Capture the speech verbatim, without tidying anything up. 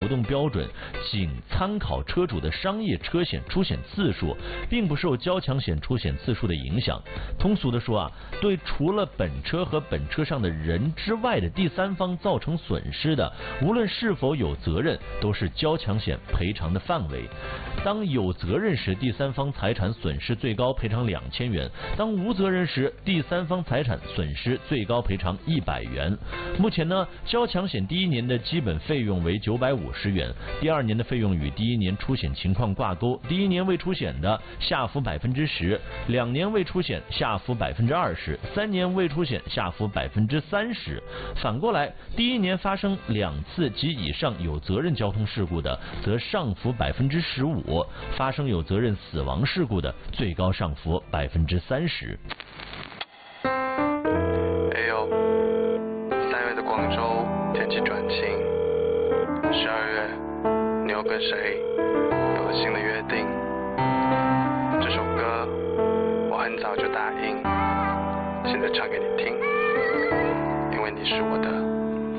浮动标准仅参考车主的商业车险出险次数，并不受交强险出险次数的影响。通俗的说啊，对除了本车和本车上的人之外的第三方造成损失的，无论是否有责任，都是交强险赔偿的范围。当有责任时，第三方财产损失最高赔偿两千元；当无责任时，第三方财产损失最高赔偿一百元。目前呢，交强险第一年的基本费用为九百五十元，第二年的费用与第一年出险情况挂钩，第一年未出险的下浮百分之十，两年未出险下浮百分之二十，三年未出险下浮百分之三十。反过来，第一年发生两次及以上有责任交通事故的，则上浮百分之十五；发生有责任死亡事故的，最高上浮百分之三十。 哎呦，三月的广州天气转晴，十二月你又跟谁有了新的约定？这首歌我很早就答应，现在唱给你听，因为你是我的